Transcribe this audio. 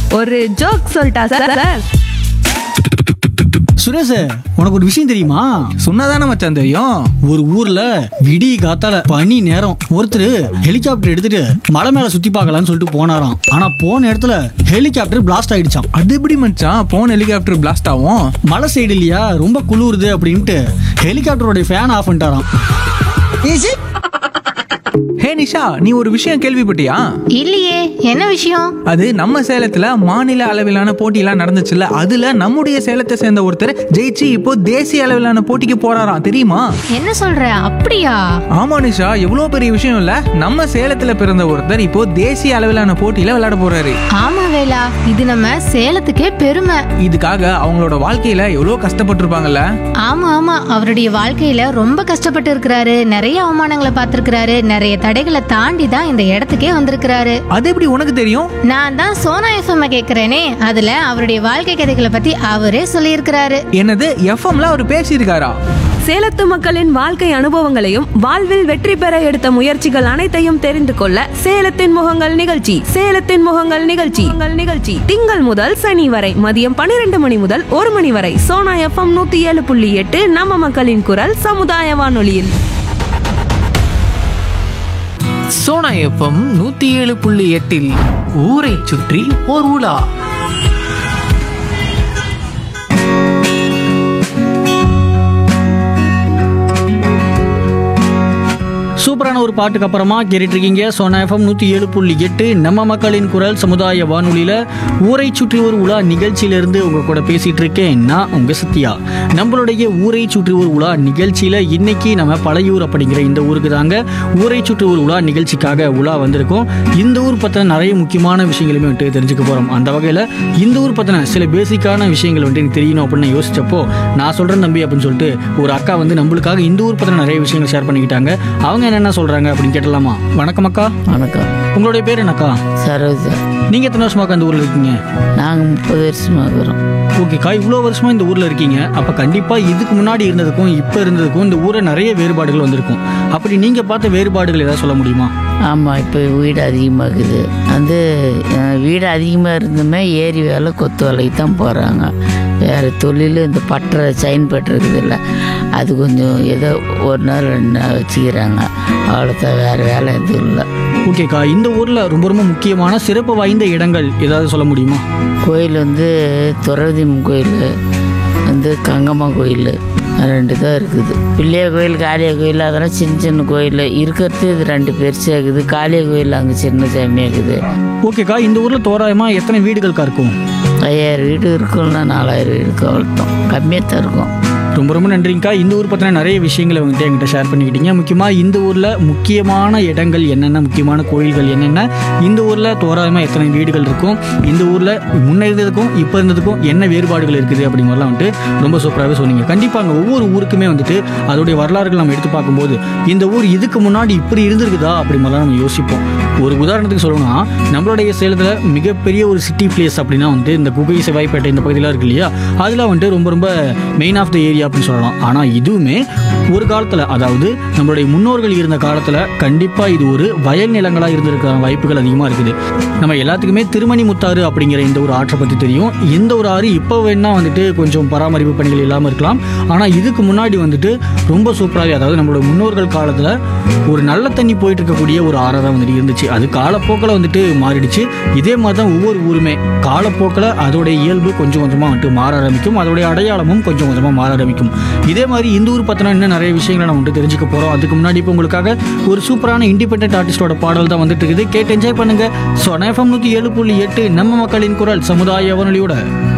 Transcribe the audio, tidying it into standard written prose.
ஒரு ஜோக் சொல்லிட்டா சார்? சுரேஷ், உனக்கு ஒரு விஷயம் தெரியுமா? சொன்னதானே மச்சான் தெரியும். ஒரு ஊர்ல விடிய காத்தால பனி நேரம் ஒருத்தர் ஹெலிகாப்டர் எடுத்துட்டு மலை மேல சுத்தி பார்க்கலாம்னு சொல்லிட்டு போனாராம். ஆனா போன இடத்துல ஹெலிகாப்டர் பிளாஸ்ட் ஆயிடுச்சாம். அது எப்படி மச்சான் போன் ஹெலிகாப்டர் பிளாஸ்ட் ஆகும்? மலை சைடு இல்லையா, ரொம்ப குளிருது அப்படின்ட்டு ஹெலிகாப்டரோட ஃபேன் ஆஃப் பண்ணிட்டாராம். ஹே நிஷா, நீ ஒரு விஷயம் கேள்விப்பட்டியா? இல்லையே, என்ன விஷயம்? அது நம்ம சேலத்துல மாநில அளவிலான போட்டியெல்லாம் நடந்துச்சுல்ல, அதுல நம்முடைய சேலத்தை சேர்ந்த ஒருத்தர் ஜெயிச்சு இப்போ தேசிய அளவிலான போட்டிக்கு போறாராம், தெரியுமா? என்ன சொல்ற, அப்படியா? ஆமா நிஷா, எவ்வளவு பெரிய விஷயம் இல்ல? நம்ம சேலத்துல பிறந்த ஒருத்தர் இப்போ தேசிய அளவிலான போட்டியில விளையாட போறாரு. ஆமா வேலா, இது நம்ம சேலத்துக்கே பெருமை. இதுக்காக அவங்களோட வாழ்க்கையில எவ்வளவு கஷ்டப்பட்டிருப்பாங்கல்ல. ஆமா ஆமா, அவருடைய வாழ்க்கையில ரொம்ப கஷ்டப்பட்டு இருக்கிறாரு. நிறைய அவமானங்களை பார்த்திருக்கிறாரு. நிறைய தடைகளை தாண்டி தான் இந்த இடத்துக்கே வந்திருக்கிறாரு. அது எப்படி உனக்கு தெரியும்? நான் தான் சோனா எஃப்எம் கேக்குறேனே, அதுல அவருடைய வாழ்க்கை கதைகளை பத்தி அவரே சொல்லியிருக்கிறாரு. என்னது, எஃப்எம்ல அவர் பேசியிருக்காரா? சேலத்து மக்களின் வாழ்க்கை அனுபவங்களையும் வாழ்வில் வெற்றி பெற எடுத்த முயற்சிகள் அனைத்தையும் தெரிந்து கொள்ள சேலத்தின் முகங்கள் நிகழ்ச்சி திங்கள் முதல் சனி வரை மதியம் 12 மணி முதல் 1 மணி வரை சோனா எஃப்எம் 107.8 நம்ம மக்களின் குரல் சமுதாய வானொலியில். சோனா எஃப்எம் 107.8 ஊரை சுற்றி ஓர் உலா. சூப்பரான ஒரு பாட்டுக்கு அப்புறமா கேட்டுட்டு இருக்கீங்க சோனா எஃப்எம் 107.8 நம்ம மக்களின் குரல் சமுதாய வானொலியில ஊரை சுற்றி ஒரு உலா நிகழ்ச்சியிலிருந்து உங்க கூட பேசிட்டு இருக்கேன். நான் உங்க சத்யா. நம்மளுடைய ஊரை சுற்றி ஒரு உலா நிகழ்ச்சியில இன்னைக்கு நம்ம பழையூர் அப்படிங்கிற இந்த ஊருக்கு தாங்க ஊரை சுற்றி ஒரு உலா நிகழ்ச்சிக்காக உலா வந்திருக்கோம். இந்த ஊர் பத்தின நிறைய முக்கியமான விஷயங்களுமே வந்துட்டு தெரிஞ்சுக்க போறோம். அந்த வகையில இந்த ஊர் பத்தின சில பேசிக்கான விஷயங்கள் வந்துட்டு எனக்கு தெரியணும் அப்படின்னு யோசிச்சப்போ நான் சொல்றேன் தம்பி அப்படின்னு சொல்லிட்டு ஒரு அக்கா வந்து நம்மளுக்காக இந்த ஊர் பத்தின நிறைய விஷயங்கள் ஷேர் பண்ணிக்கிட்டாங்க. அவங்க என்ன சொல்றாங்க அப்படின்னு கேட்டலாமா? வணக்கம் அக்கா. வணக்கம். உங்களுடைய பேர் என்னக்கா? சரோஜா. நீங்க எத்தனை வருஷமாக்கா இந்த ஊர்ல இருக்கீங்க? நாங்கள் 30 வருஷமா இருக்கிறோம். ஓகேக்கா, இவ்வளோ வருஷமா இந்த ஊர்ல இருக்கீங்க. அப்ப கண்டிப்பா இதுக்கு முன்னாடி இருந்ததுக்கும் இப்போ இருந்ததுக்கும் இந்த ஊரை நிறைய வேறுபாடுகள் வந்திருக்கும். அப்படி நீங்க பார்த்த வேறுபாடுகள் ஏதாவது சொல்ல முடியுமா? ஆமாம், இப்போ வீடு அதிகமாகுது. வீடு அதிகமாக இருந்துமே ஏரி வேலை கொத்து வேலைக்கு தான் போகிறாங்க. வேறு தொழில் இந்த பட்டறை செயின் பட்டுருக்குது இல்லை, அது கொஞ்சம் ஏதோ ஒரு நாள் 2 நாள் வச்சுக்கிறாங்க, அவ்வளோதான். வேறு வேலை எதுவும் இல்லை. ஓகேக்கா, இந்த ஊர்ல ரொம்ப ரொம்ப முக்கியமான சிறப்பு வாய்ந்த இடங்கள் ஏதாவது சொல்ல முடியுமா? கோயில் துறவதியம்மன் கோயில், கங்கம்மா கோயில், 2 தான் இருக்குது. பிள்ளையா கோயில், காளியா கோயில், அதெல்லாம் சின்ன சின்ன கோயில் இருக்கிறது. இது 2 பெருசாக இருக்குது. காளியா கோயில் அங்கே சின்ன சாமியாக இருக்குது. ஓகேக்கா, இந்த ஊர்ல தோராயமா எத்தனை வீடுகளுக்கா இருக்கும்? 5000 வீடு இருக்கும்னா 4000 வீடுக்கு அவ்வளோதான், கம்மியாக தான் இருக்கும். ரொம்ப ரொம்ப நன்றிங்கக்கா. இந்த ஊர் பற்றின நிறைய விஷயங்களை வந்துட்டு என்கிட்ட ஷேர் பண்ணிக்கிட்டீங்க. முக்கியமாக இந்த ஊரில் முக்கியமான இடங்கள் என்னென்ன, முக்கியமான கோயில்கள் என்னென்ன, இந்த ஊரில் தோராயமாக எத்தனை வீடுகள் இருக்கும், இந்த ஊரில் முன்னே இருந்ததுக்கும் இப்போ இருந்ததுக்கும் என்ன வேறுபாடுகள் இருக்குது அப்படிங்கிறலாம் வந்துட்டு ரொம்ப சூப்பராகவே சொன்னீங்க. கண்டிப்பாக அங்கே ஒவ்வொரு ஊருக்குமே வந்துட்டு அதோடைய வரலாறுகள் நம்ம எடுத்து பார்க்கும்போது இந்த ஊர் இதுக்கு முன்னாடி இப்படி இருந்திருக்குதா அப்படி மாதிரிலாம் நம்ம யோசிப்போம். ஒரு உதாரணத்துக்கு சொல்லணும்னா, நம்மளுடைய சேலத்தில் மிகப்பெரிய ஒரு சிட்டி பிளேஸ் அப்படின்னா வந்துட்டு இந்த குகை செவ்வாய்ப்பேட்டை இந்த பகுதியெலாம் இருக்கு இல்லையா, அதெல்லாம் வந்துட்டு ரொம்ப ரொம்ப மெயின் ஆஃப் த ஏரியா அப்படின்னு சொல்லலாம். ஆனால் இதுவுமே ஒரு காலத்தில், அதாவது நம்மளுடைய முன்னோர்கள் இருந்த காலத்தில் கண்டிப்பாக இது ஒரு வயல் நிலங்களாக இருந்திருக்கிற வாய்ப்புகள் அதிகமாக இருக்குது. நம்ம எல்லாத்துக்குமே திருமணி முத்தாறு அப்படிங்கிற இந்த ஒரு ஆற்றை பற்றி தெரியும். இந்த ஒரு ஆறு இப்போ வேணா வந்துட்டு கொஞ்சம் பராமரிப்பு பணிகள் இல்லாமல் இருக்கலாம். ஆனால் இதுக்கு முன்னாடி வந்துட்டு ரொம்ப சூப்பராகவே, அதாவது நம்மளோட முன்னோர்கள் காலத்தில் ஒரு நல்ல தண்ணி போயிட்டு இருக்கக்கூடிய ஒரு ஆறாக தான் வந்துட்டு இருந்துச்சு. அது காலப்போக்கில் வந்துட்டு மாறிடுச்சு. இதே மாதிரி தான் ஒவ்வொரு ஊருமே காலப்போக்கில் அதோடைய இயல்பு கொஞ்சம் கொஞ்சமாக வந்துட்டு மாற ஆரம்பிக்கும், அதோடைய அடையாளமும் கொஞ்சம் கொஞ்சமாக மாற ஆரம்பிக்கும். இதே மாதிரி இந்த ஊர் பற்றின இன்னும் நிறைய விஷயங்களை நம்ம வந்துட்டு தெரிஞ்சுக்க போகிறோம். அதுக்கு முன்னாடி இப்போ உங்களுக்காக ஒரு சூப்பரான இண்டிபெண்டன்ட் ஆர்டிஸ்டோட பாடல் தான் வந்துட்டு இருக்குது. கேட்டு என்ஜாய் பண்ணுங்க. சோனா எஃப்எம் 107.8 நம்ம மக்களின் குரல் சமுதாய வானொலியோட